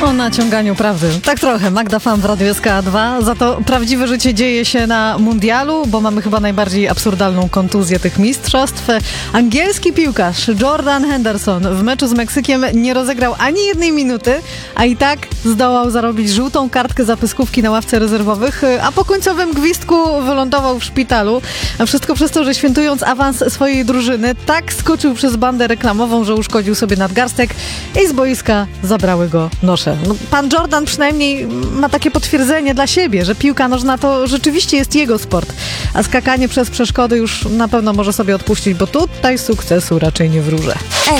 O naciąganiu prawdy. Tak trochę. Magda Fan w Radiu SK2. Za to prawdziwe życie dzieje się na mundialu, bo mamy chyba najbardziej absurdalną kontuzję tych mistrzostw. Angielski piłkarz Jordan Henderson w meczu z Meksykiem nie rozegrał ani jednej minuty, a i tak zdołał zarobić żółtą kartkę za pyskówki na ławce rezerwowych, a po końcowym gwizdku wylądował w szpitalu. A wszystko przez to, że świętując awans swojej drużyny, tak skoczył przez bandę reklamową, że uszkodził sobie nadgarstek i z boiska zabrały go nosze. No, pan Jordan przynajmniej ma takie potwierdzenie dla siebie, że piłka nożna to rzeczywiście jest jego sport, a skakanie przez przeszkody już na pewno może sobie odpuścić, bo tutaj sukcesu raczej nie wróżę.